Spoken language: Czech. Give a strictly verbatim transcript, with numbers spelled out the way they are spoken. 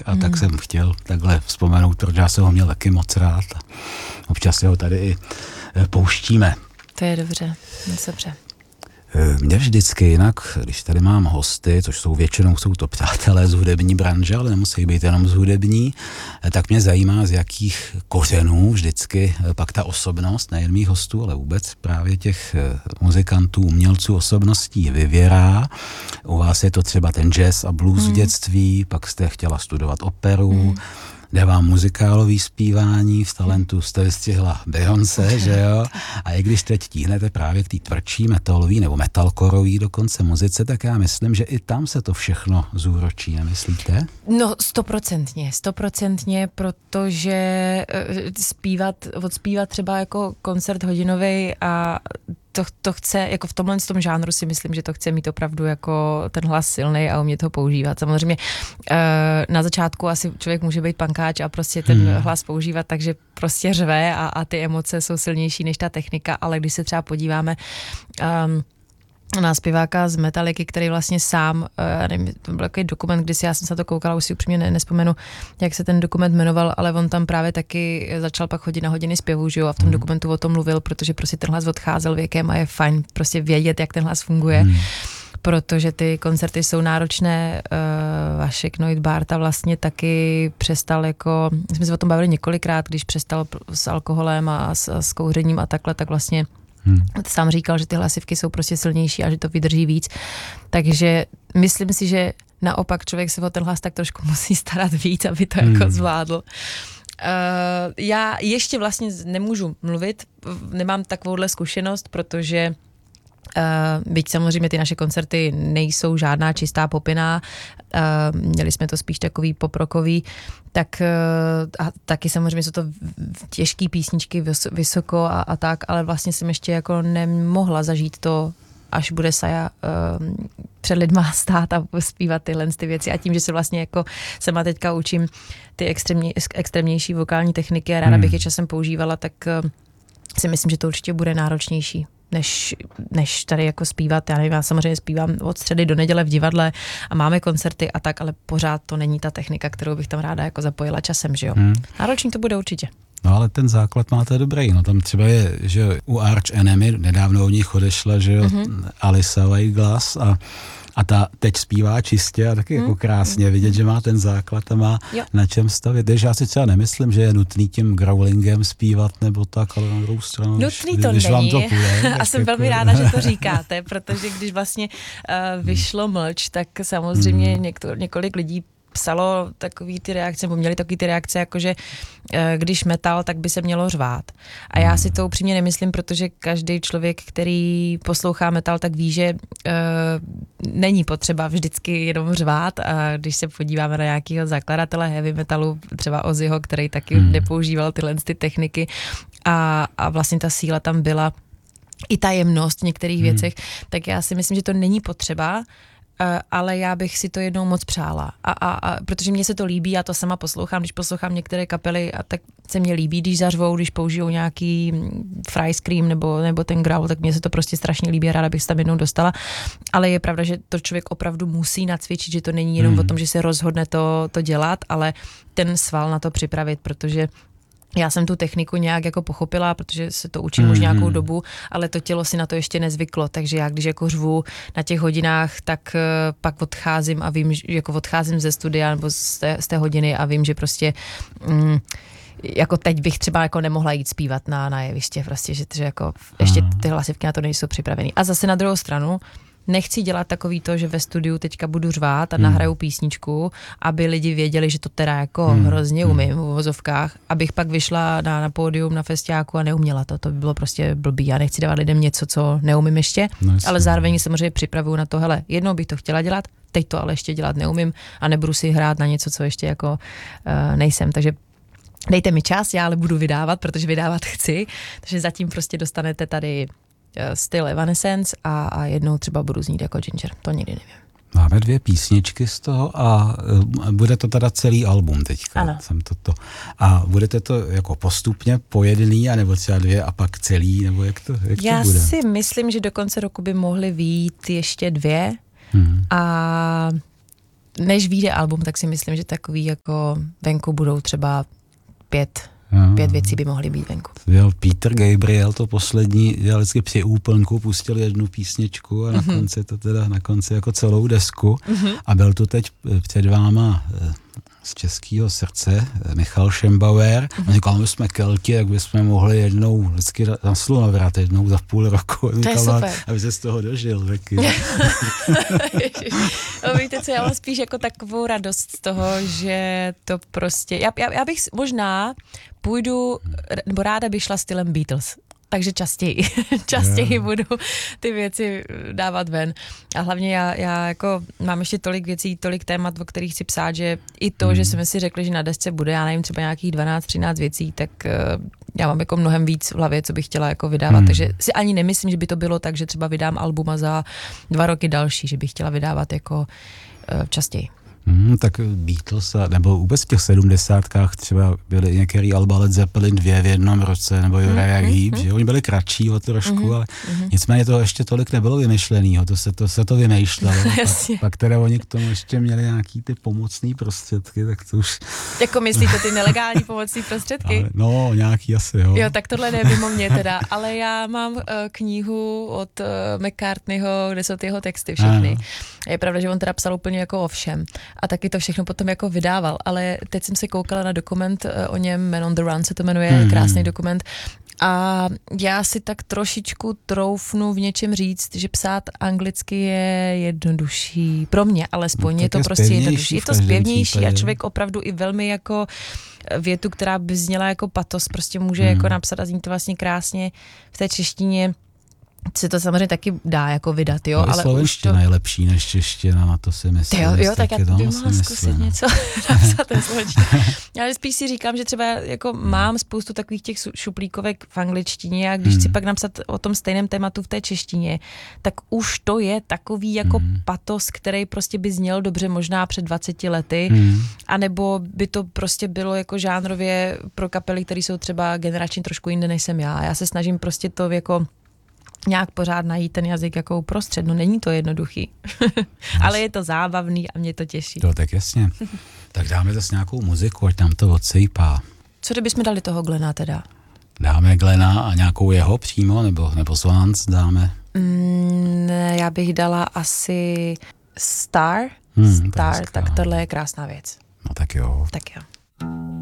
a mm. tak jsem chtěl takhle vzpomenout, protože já jsem ho měl taky moc rád a občas si ho tady i pouštíme. To je dobře, moc dobře. Mě vždycky jinak, když tady mám hosty, což jsou většinou jsou to přátelé z hudební branže, ale nemusí být jenom z hudební, tak mě zajímá, z jakých kořenů vždycky pak ta osobnost, nejen mých hostů, ale vůbec právě těch muzikantů, umělců, osobností vyvěrá. U vás je to třeba ten jazz a blues hmm. v dětství, pak jste chtěla studovat operu, hmm. jde vám muzikálový zpívání, v talentu jste vystihla Beyoncé, že jo? A i když teď tíhnete právě k té tvrdší metalový nebo metalkorový dokonce muzice, tak já myslím, že i tam se to všechno zúročí, nemyslíte? No stoprocentně, stoprocentně, protože zpívat, odspívat třeba jako koncert hodinový a to, to chce, jako v tomhle tom žánru si myslím, že to chce mít opravdu jako ten hlas silnej a umět ho používat. Samozřejmě na začátku asi člověk může být pankáč a prostě ten hmm. hlas používat, takže prostě řve a, a ty emoce jsou silnější než ta technika, ale když se třeba podíváme um, na zpěváka z Metalliky, který vlastně sám, já nevím, to byl takový dokument, když já jsem se to koukala, už si upřímně ne, nespomenu, jak se ten dokument jmenoval, ale on tam právě taky začal pak chodit na hodiny zpěvu, že jo, a v tom mm. dokumentu o tom mluvil, protože prostě ten hlas odcházel věkem a je fajn prostě vědět, jak ten hlas funguje. Mm. Protože ty koncerty jsou náročné. Uh, Vašek Noit Bárta vlastně taky přestal jako, jsme se o tom bavili několikrát, když přestal s alkoholem a s, a s kouřením a takhle, tak vlastně Hmm. sám říkal, že ty hlasivky jsou prostě silnější a že to vydrží víc. Takže myslím si, že naopak člověk se o ten hlas tak trošku musí starat víc, aby to hmm. jako zvládl. Uh, já ještě vlastně nemůžu mluvit, nemám takovouhle zkušenost, protože Uh, byť samozřejmě ty naše koncerty nejsou žádná čistá popina, uh, měli jsme to spíš takový poprokový, tak uh, a taky samozřejmě jsou to těžký písničky vys- vysoko a, a tak, ale vlastně jsem ještě jako nemohla zažít to, až bude Saja uh, před lidma stát a zpívat tyhle ty věci a tím, že se vlastně jako sama teďka učím ty extrémně, extrémnější vokální techniky a ráda hmm. bych je časem používala, tak uh, si myslím, že to určitě bude náročnější. Než, než tady jako zpívat, já nevím, já samozřejmě zpívám od středy do neděle v divadle a máme koncerty a tak, ale pořád to není ta technika, kterou bych tam ráda jako zapojila časem, že jo. Hmm. Náročný to bude určitě. No ale ten základ máte dobrý, no tam třeba je, že u Arch Enemy, nedávno u nich odešla, že jo, mm-hmm. Alisa Whiteglass a A ta teď zpívá čistě a taky hmm. jako krásně vidět, že má ten základ a má jo. na čem stavět. Takže já si třeba nemyslím, že je nutný tím growlingem zpívat nebo tak, ale na druhou stranu, nutný když, to když není. vám to půjde. A jsem jako... velmi ráda, že to říkáte, protože když vlastně uh, vyšlo Mlč, tak samozřejmě hmm. někdo, několik lidí psalo takový ty reakce, nebo měli takový ty reakce, jakože když metal, tak by se mělo řvát. A já si to upřímně nemyslím, protože každý člověk, který poslouchá metal, tak ví, že uh, není potřeba vždycky jenom řvát. A když se podíváme na nějakého zakladatele heavy metalu, třeba Ozzyho, který taky hmm. nepoužíval tyhle ty techniky a, a vlastně ta síla tam byla, i ta jemnost v některých hmm. věcech, tak já si myslím, že to není potřeba, ale já bych si to jednou moc přála. A, a, a protože mně se to líbí, já to sama poslouchám, když poslouchám některé kapely, a tak se mně líbí, když zařvou, když použijou nějaký fry scream nebo, nebo ten growl, tak mně se to prostě strašně líbí, ráda bych se tam jednou dostala. Ale je pravda, že to člověk opravdu musí nacvičit, že to není jenom hmm. o tom, že se rozhodne to, to dělat, ale ten sval na to připravit, protože já jsem tu techniku nějak jako pochopila, protože se to učím mm-hmm. už nějakou dobu, ale to tělo si na to ještě nezvyklo, takže já když jako řvu na těch hodinách, tak uh, pak odcházím a vím, že jako odcházím ze studia nebo z té, z té hodiny a vím, že prostě mm, jako teď bych třeba jako nemohla jít zpívat na, na jeviště, prostě, že, že jako ještě ty hlasivky na to nejsou připravený. A zase na druhou stranu nechci dělat takový to, že ve studiu teďka budu řvát a hmm. nahraju písničku, aby lidi věděli, že to teda jako hmm. hrozně umím v uvozovkách, abych pak vyšla na, na pódium na festiáku a neuměla to. To by bylo prostě blbý. Já nechci dávat lidem něco, co neumím ještě, no, ale zároveň samozřejmě připravuju na to, hele, jednou bych to chtěla dělat, teď to ale ještě dělat neumím a nebudu si hrát na něco, co ještě jako uh, nejsem. Takže dejte mi čas, já ale budu vydávat, protože vydávat chci, takže zatím prostě dostanete tady styl Evanescence a, a jednou třeba budu znít jako Ginger, to nikdy nevím. Máme dvě písničky z toho a bude to teda celý album teďka. Ano. Jsem toto. A budete to jako postupně po jedný, anebo třeba dvě a pak celý, nebo jak to, jak Já to bude? Já si myslím, že do konce roku by mohly vyjít ještě dvě hmm. a než vyjde album, tak si myslím, že takový jako venku budou třeba pět, no. pět věcí by mohly být venku. Dělal Peter Gabriel, to poslední, dělal vždycky při úplnku, pustil jednu písničku a na mm-hmm. konci to teda, na konci jako celou desku. Mm-hmm. A byl tu teď před váma z Českého srdce Michal Šembauer. Mm-hmm. On říkal, my jsme Kelti, jak bychom mohli jednou vždycky na Slunovrat, jednou za půl roku. To je super. Aby se z toho dožil taky. Víte co, já mám spíš jako takovou radost z toho, že to prostě, já, já, já bych možná půjdu, nebo ráda bych šla stylem Beatles. Takže častěji, častěji yeah. budu ty věci dávat ven. A hlavně já, já jako mám ještě tolik věcí, tolik témat, o kterých chci psát, že i to, mm. že jsme si řekli, že na desce bude, já nevím, třeba nějakých dvanáct třináct věcí, tak uh, já mám jako mnohem víc v hlavě, co bych chtěla jako vydávat. Mm. Takže si ani nemyslím, že by to bylo tak, že třeba vydám album a za dva roky další, že bych chtěla vydávat jako uh, častěji. Hmm, tak Beatles, nebo vůbec v těch sedmdesátkách třeba byly některý alba Led Zeppelin dvě v jednom roce, nebo Uriah mm, Heep, mm, že oni byli kratší o trošku, mm, ale mm. nicméně to ještě tolik nebylo vymyšlenýho, to se to, se to vymýšlelo. pak, pak teda oni k tomu ještě měli nějaký ty pomocný prostředky, tak to už... Jako myslíte ty nelegální pomocný prostředky? Ale, no, nějaký asi, jo. Jo, tak tohle ne mimo mě teda, ale já mám uh, knihu od uh, McCartneyho, kde jsou ty jeho texty všechny. Ano. Je pravda, že on teda psal úplně jako o všem. A taky to všechno potom jako vydával, ale teď jsem se koukala na dokument o něm, Man on the Run se to jmenuje, mm-hmm. krásný dokument. A já si tak trošičku troufnu v něčem říct, že psát anglicky je jednodušší. Pro mě alespoň no, je to je prostě jednodušší. Je to zpěvnější a člověk opravdu i velmi jako větu, která by zněla jako patos, prostě může mm. jako napsat a zní to vlastně krásně v té češtině. Se to samozřejmě taky dá jako vydat, jo, ale, ale slovenština už to... je lepší než čeština, na to si myslím. Jo, jo, tak já bych mohla zkusit něco napsat té slovenštině. Ale spíš si říkám, že třeba jako hmm. mám spoustu takových těch šuplíkovek v angličtině a když hmm. chci pak napsat o tom stejném tématu v té češtině, tak už to je takový jako hmm. patos, který prostě by zněl dobře možná před dvaceti lety, hmm. anebo by to prostě bylo jako žánrově pro kapely, které jsou třeba generačně trošku jinde než jsem já. Já se snažím prostě to jako nějak pořád najít ten jazyk jako uprostřed. No není to jednoduchý, ale je to zábavný a mě to těší. To tak jasně. Tak dáme zase nějakou muziku, ať nám to odsejpá. Co kdybychom dali toho Glena teda? Dáme Glena a nějakou jeho přímo, nebo, nebo Swans dáme? Mm, já bych dala asi Star. Hmm, Star, tak tohle je krásná věc. No tak jo. Tak jo.